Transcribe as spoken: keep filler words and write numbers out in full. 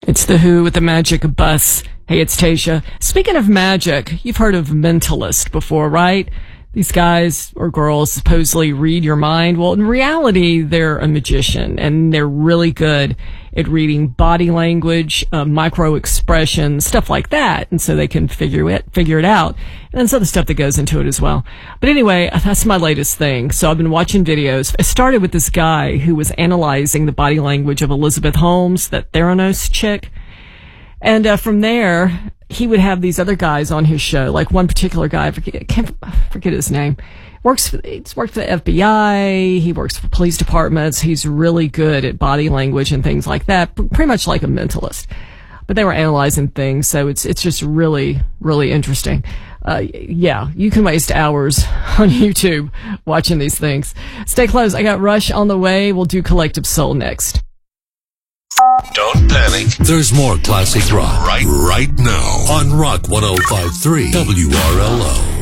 It's The Who with the Magic Bus. Hey, it's Tasha. Speaking of magic, you've heard of mentalist before, right? These guys or girls supposedly read your mind. Well, in reality, they're a magician, and they're really good at reading body language, uh, micro expressions, stuff like that. And so they can figure it, figure it out. And then some other stuff that goes into it as well. But anyway, that's my latest thing. So I've been watching videos. It started with this guy who was analyzing the body language of Elizabeth Holmes, that Theranos chick. And uh, from there, he would have these other guys on his show, like one particular guy, I forget, I can't forget his name. Works for, he's worked for the F B I, he works for police departments, he's really good at body language and things like that, pretty much like a mentalist. But they were analyzing things, so it's it's just really, really interesting. Uh, yeah, you can waste hours on YouTube watching these things. Stay close, I got Rush on the way, we'll do Collective Soul next. Don't panic. There's more classic rock right, right now on Rock one oh five point three W R L O.